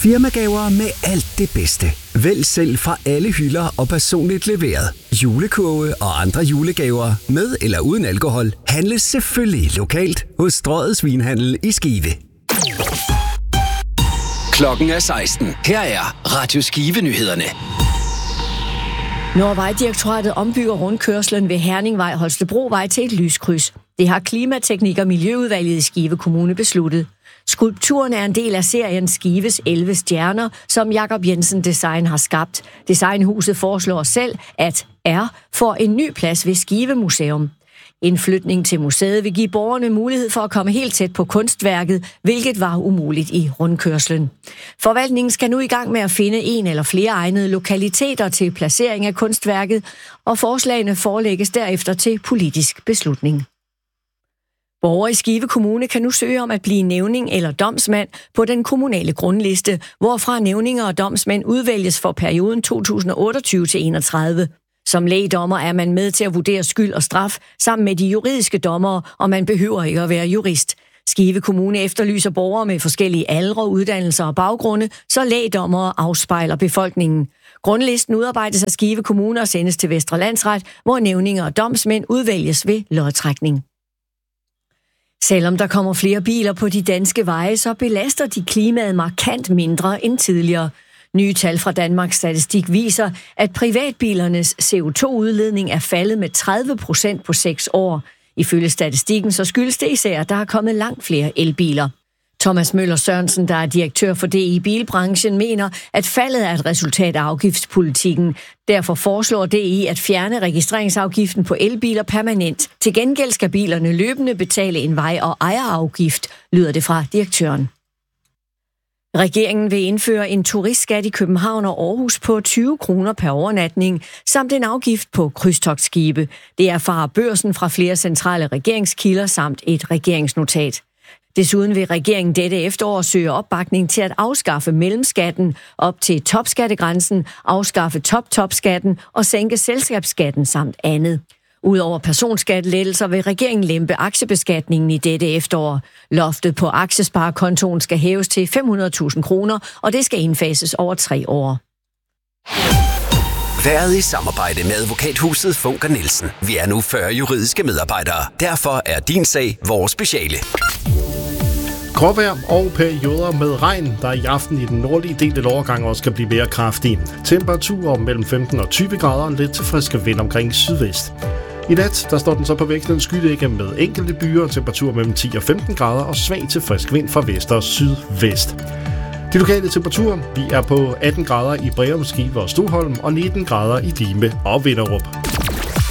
Firmagaver med alt det bedste. Vælg selv fra alle hylder og personligt leveret. Julekurve og andre julegaver med eller uden alkohol handles selvfølgelig lokalt hos Strøget Svinhandel i Skive. Klokken er 16. Her er Radio Skive-nyhederne. Når Vejdirektoratet ombygger rundkørslen ved Herningvej Holstebrovej til et lyskryds. Det har Klimateknik- og Miljøudvalget i Skive Kommune besluttet. Skulpturen er en del af serien Skives 11 stjerner, som Jakob Jensen Design har skabt. Designhuset foreslår selv, at R får en ny plads ved Skive Museum. En flytning til museet vil give borgerne mulighed for at komme helt tæt på kunstværket, hvilket var umuligt i rundkørslen. Forvaltningen skal nu i gang med at finde en eller flere egnede lokaliteter til placering af kunstværket, og forslagene forelægges derefter til politisk beslutning. Borgere i Skive Kommune kan nu søge om at blive nævning eller domsmand på den kommunale grundliste, hvorfra nævninger og domsmænd udvælges for perioden 2028-31. Som lægdommer er man med til at vurdere skyld og straf sammen med de juridiske dommere, og man behøver ikke at være jurist. Skive Kommune efterlyser borgere med forskellige aldre, uddannelser og baggrunde, så lægdommere afspejler befolkningen. Grundlisten udarbejdes af Skive Kommune og sendes til Vestre Landsret, hvor nævninger og domsmænd udvælges ved lodtrækning. Selvom der kommer flere biler på de danske veje, så belaster de klimaet markant mindre end tidligere. Nye tal fra Danmarks Statistik viser, at privatbilernes CO2-udledning er faldet med 30% på 6 år. Ifølge statistikken så skyldes det især, at der er kommet langt flere elbiler. Thomas Møller Sørensen, der er direktør for DI Bilbranchen, mener, at faldet er et resultat af afgiftspolitikken. Derfor foreslår DI at fjerne registreringsafgiften på elbiler permanent. Til gengæld skal bilerne løbende betale en vej- og ejerafgift, lyder det fra direktøren. Regeringen vil indføre en turistskat i København og Aarhus på 20 kroner per overnatning, samt en afgift på krydstogtskibe. Det erfarer Børsen fra flere centrale regeringskilder samt et regeringsnotat. Desuden vil regeringen dette efterår søge opbakning til at afskaffe mellemskatten op til topskattegrænsen, afskaffe topskatten og sænke selskabsskatten samt andet. Udover personskattelettelser vil regeringen lempe aktiebeskatningen i dette efterår. Loftet på aktiesparekontoen skal hæves til 500.000 kroner, og det skal indfases over 3 år. Været i samarbejde med advokathuset Funker Nielsen. Vi er nu 40 juridiske medarbejdere. Derfor er din sag vores speciale. Gråvejr og perioder med regn, der i aften i den nordlige del af overgang også kan blive mere kraftige. Temperaturer mellem 15 og 20 grader og lidt til friske vind omkring sydvest. I nat der står den så på vekslende skydække med enkelte byer, temperaturer mellem 10 og 15 grader og svag til frisk vind fra vest og sydvest. De lokale temperaturer, vi er på 18 grader i Breum, Skive og Stoholm og 19 grader i Dime og Vinderup.